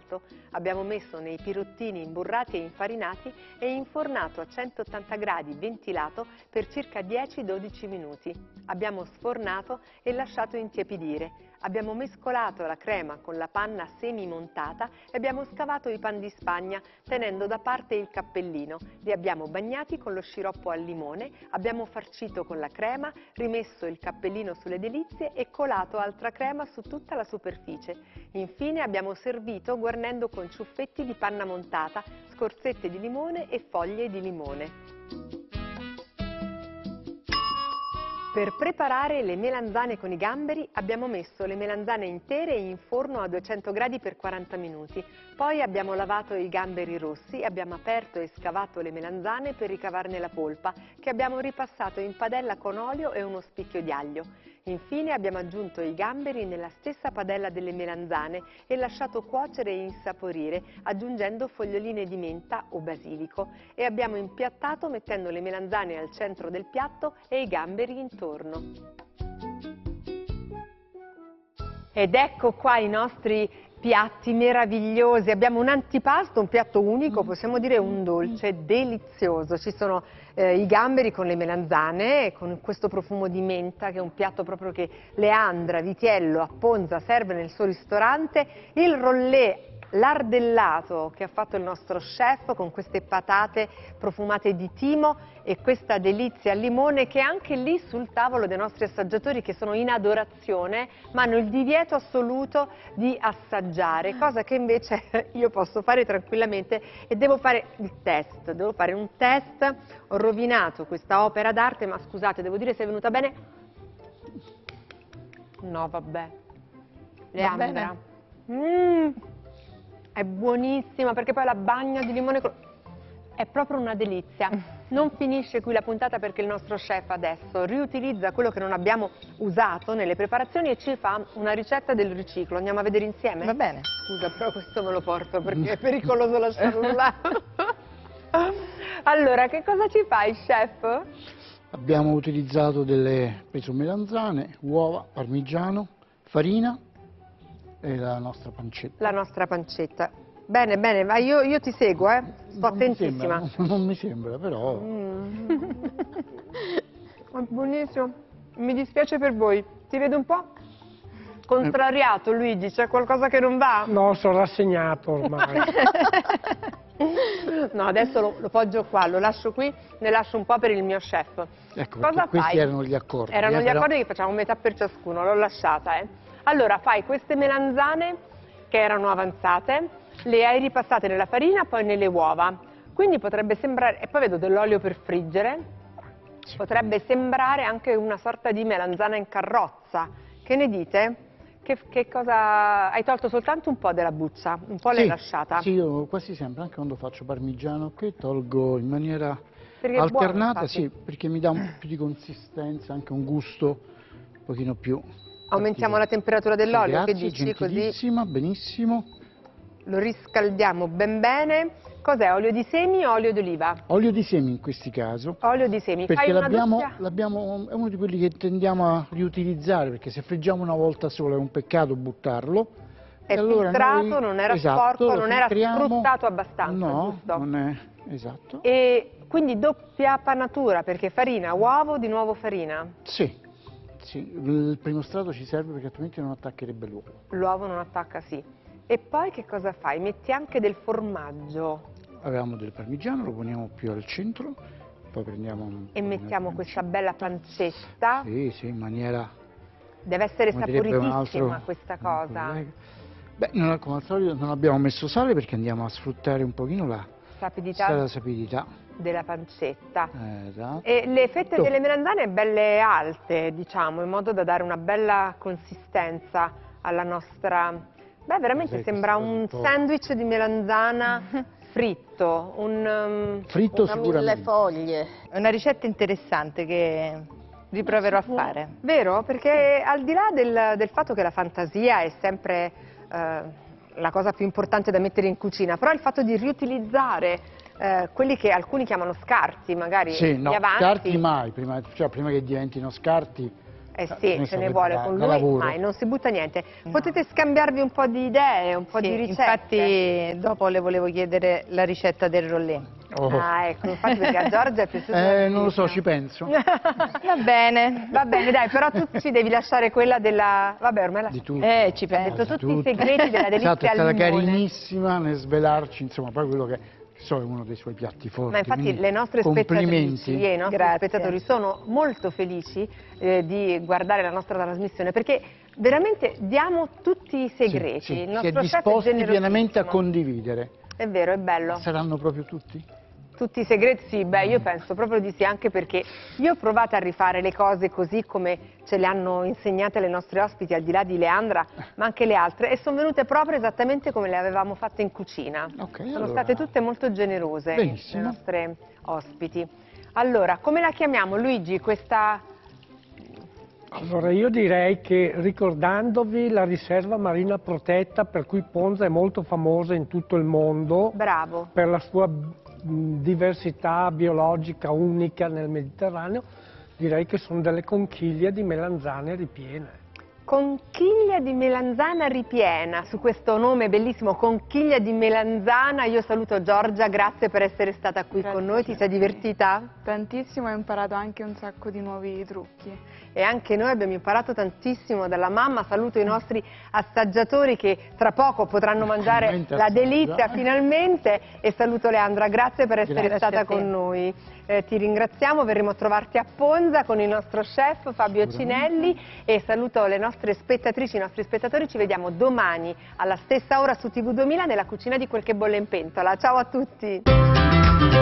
piatto. Abbiamo messo nei pirottini imburrati e infarinati e infornato a 180 gradi ventilato per circa 10-12 minuti. Abbiamo sfornato e lasciato intiepidire. Abbiamo mescolato la crema con la panna semi-montata e abbiamo scavato i pan di Spagna tenendo da parte il cappellino. Li abbiamo bagnati con lo sciroppo al limone, abbiamo farcito con la crema, rimesso il cappellino sulle delizie e colato altra crema su tutta la superficie. Infine abbiamo servito guarnendo con ciuffetti di panna montata, scorzette di limone e foglie di limone. Per preparare le melanzane con i gamberi abbiamo messo le melanzane intere in forno a 200 gradi per 40 minuti. Poi abbiamo lavato i gamberi rossi, abbiamo aperto e scavato le melanzane per ricavarne la polpa, che abbiamo ripassato in padella con olio e uno spicchio di aglio. Infine abbiamo aggiunto i gamberi nella stessa padella delle melanzane e lasciato cuocere e insaporire, aggiungendo foglioline di menta o basilico. E abbiamo impiattato mettendo le melanzane al centro del piatto e i gamberi intorno. Ed ecco qua i nostri piatti meravigliosi. Abbiamo un antipasto, un piatto unico, possiamo dire un dolce delizioso. Ci sono i gamberi con le melanzane, con questo profumo di menta, che è un piatto proprio che Leandra Vitiello a Ponza serve nel suo ristorante, il rollè lardellato che ha fatto il nostro chef con queste patate profumate di timo e questa delizia al limone che è anche lì sul tavolo dei nostri assaggiatori, che sono in adorazione ma hanno il divieto assoluto di assaggiare, cosa che invece io posso fare tranquillamente e devo fare il test, devo fare un test. Ho rovinato questa opera d'arte, ma scusate, devo dire se è venuta bene. No, vabbè. Leandra. È buonissima perché poi la bagna di limone è proprio una delizia. Non finisce qui la puntata perché il nostro chef adesso riutilizza quello che non abbiamo usato nelle preparazioni e ci fa una ricetta del riciclo. Andiamo a vedere insieme? Va bene. Scusa, però questo me lo porto perché è pericoloso lasciarlo là. Allora, che cosa ci fai, chef? Abbiamo utilizzato preso melanzane, uova, parmigiano, farina e la nostra pancetta. La nostra pancetta. Bene, bene, ma io ti seguo, sto attentissima. Non mi sembra, però... È buonissimo. Mi dispiace per voi. Ti vedo un po' contrariato, Luigi, c'è qualcosa che non va? No, sono rassegnato ormai. No, adesso lo poggio qua, lo lascio qui, ne lascio un po' per il mio chef. Ecco, cosa questi fai? erano gli accordi. Erano gli accordi che facciamo metà per ciascuno, l'ho lasciata, Allora, fai queste melanzane che erano avanzate, le hai ripassate nella farina, poi nelle uova. Quindi potrebbe sembrare, e poi vedo dell'olio per friggere, sì. Potrebbe sembrare anche una sorta di melanzana in carrozza. Che ne dite? Che cosa... Hai tolto soltanto un po' della buccia, un po' l'hai lasciata? Sì, io quasi sempre, anche quando faccio parmigiano qui, tolgo in maniera perché alternata, buono, sì, perché mi dà un po' più di consistenza, anche un gusto un pochino più... Aumentiamo la temperatura dell'olio, sì, che dici? Così benissimo. lo riscaldiamo ben bene. Cos'è? Olio di semi o olio d'oliva? Olio di semi in questo caso. Olio di semi. Perché Fai una è uno di quelli che tendiamo a riutilizzare, perché se friggiamo una volta sola è un peccato buttarlo. È allora filtrato, non era sporco, non era sfruttato abbastanza, no, giusto? Non è, esatto. E quindi doppia panatura, perché farina, uovo, di nuovo farina? Sì. Sì, il primo strato ci serve perché altrimenti non attaccherebbe l'uovo. L'uovo non attacca, sì. E poi che cosa fai? Metti anche del formaggio. Avevamo del parmigiano, lo poniamo più al centro, poi prendiamo... E mettiamo questa bella pancetta. Sì, sì, in maniera... Deve essere saporitissima questa cosa. Beh, come al solito non abbiamo messo sale perché andiamo a sfruttare un pochino la sapidità della pancetta. Esatto. E le fette delle melanzane belle alte, diciamo, in modo da dare una bella consistenza alla nostra... Beh, veramente sembra un sandwich di melanzana fritto, fritto una sicuramente. Millefoglie. È una ricetta interessante che riproverò a fare. Vero? Perché al di là del fatto che la fantasia è sempre la cosa più importante da mettere in cucina, però il fatto di riutilizzare quelli che alcuni chiamano scarti, magari sì, no, gli avanti. Scarti mai, prima che diventino scarti Eh sì, ne ce ne sapete vuole da con lui, lavoro. mai, non si butta niente. No. Potete scambiarvi un po' di idee, un po' Sì, di ricette. infatti dopo le volevo chiedere la ricetta del rollè. Oh. Ah, ecco, infatti perché a Giorgia è piaciuto Non lo so, ci penso. Va bene. Va bene, dai, però tu ci devi lasciare quella della... Vabbè, ormai la... Di tutto. Ci Ha penso. detto tutti i Tutto. segreti della delizia Esatto, è al stata limone. carinissima nel svelarci, insomma, poi quello che so è uno dei suoi piatti forti. Ma infatti quindi le nostre complimenti. spettatrici e i nostri Grazie. spettatori sono molto felici di guardare la nostra trasmissione perché veramente diamo tutti i segreti. Sì, sì, Il si è nostro chef è disposti pienamente a generosissimo. condividere. È vero, è bello. Saranno proprio tutti? Tutti i segreti, sì, beh, io penso proprio di sì, anche perché io ho provato a rifare le cose così come ce le hanno insegnate le nostre ospiti, al di là di Leandra, ma anche le altre, e sono venute proprio esattamente come le avevamo fatte in cucina. Ok, Sono allora. state tutte molto generose, Benissimo. le nostre ospiti. Allora, come la chiamiamo, Luigi, questa... Allora io direi che ricordandovi la riserva marina protetta per cui Ponza è molto famosa in tutto il mondo Bravo. per la sua diversità biologica unica nel Mediterraneo, direi che sono delle conchiglie di melanzane ripiene. Conchiglia di melanzana ripiena, su questo nome bellissimo, Conchiglia di melanzana. Io saluto Giorgia, grazie per essere stata qui Grazie con noi, a ti te. sei divertita? Tantissimo, ho imparato anche un sacco di nuovi trucchi. E anche noi abbiamo imparato tantissimo dalla mamma. Saluto i nostri assaggiatori che tra poco potranno mangiare Finalmente la assaggia. delizia finalmente, e saluto Leandra, grazie per essere Grazie stata a te. con noi. Ti ringraziamo, verremo a trovarti a Ponza con il nostro chef Fabio Cinelli, e saluto le nostre spettatrici, i nostri spettatori. Ci vediamo domani alla stessa ora su TV 2000 nella cucina di Quel che bolle in pentola. Ciao a tutti!